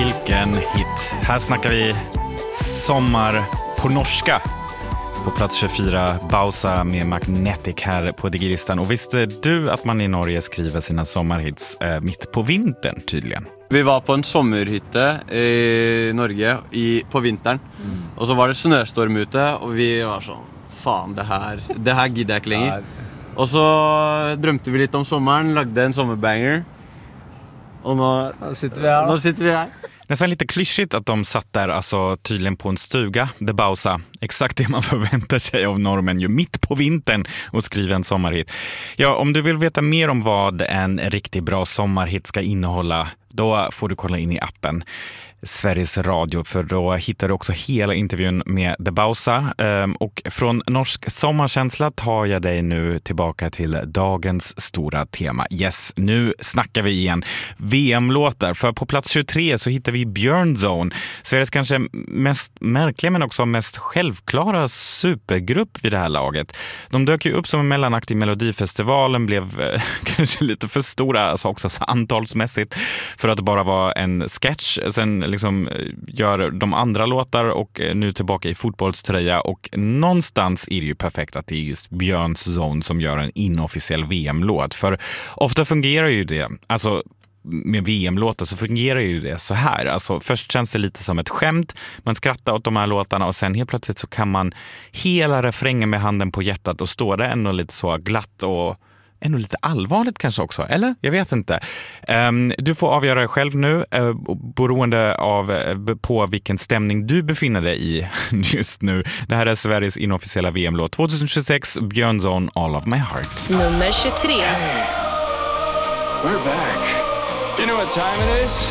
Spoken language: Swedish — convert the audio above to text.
vilken hit. Här snackar vi sommar på norska. På plats 24, Bausa med Magnetic här på Digilistan. Och visste du att man i Norge skriver sina sommarhits mitt på vintern tydligen? Vi var på en sommerhytte i Norge på vintern. Och så var det snöstorm ute och vi var sån, fan det här gidder jag inte längre. Och så drömte vi lite om sommaren, lagde en sommarbanger. Och nu sitter vi här. Nästan lite klyschigt att de satt där alltså tydligen på en stuga, The Bausa. Exakt det man förväntar sig av normen ju mitt på vintern och skriva en sommarhit. Ja, om du vill veta mer om vad en riktigt bra sommarhit ska innehålla, då får du kolla in i appen Sveriges Radio, för då hittar du också hela intervjun med The Bausa. Och från norsk sommarkänsla tar jag dig nu tillbaka till dagens stora tema. Yes, nu snackar vi igen VM-låtar, för på plats 23 så hittar vi Björnzone, Sveriges kanske mest märkliga men också mest självklara supergrupp vid det här laget. De dök ju upp som en mellanakt i Melodifestivalen, blev kanske lite för stora, alltså också så antalsmässigt, för att bara vara en sketch. Sen liksom gör de andra låtar och nu tillbaka i fotbollströja, och någonstans är det ju perfekt att det är just Björnzone som gör en inofficiell VM-låt, för ofta fungerar ju det, alltså med VM-låtar så fungerar ju det så här. Alltså först känns det lite som ett skämt, man skrattar åt de här låtarna och sen helt plötsligt så kan man hela refrängen med handen på hjärtat och stå där ändå lite så glatt och ändå lite allvarligt kanske också, eller? Jag vet inte. Du får avgöra dig själv nu, beroende på vilken stämning du befinner dig i just nu. Det här är Sveriges inofficiella VM-låt 2026, Björnzone, All of My Heart. Nummer 23. Hey, we're back. You know what time it is?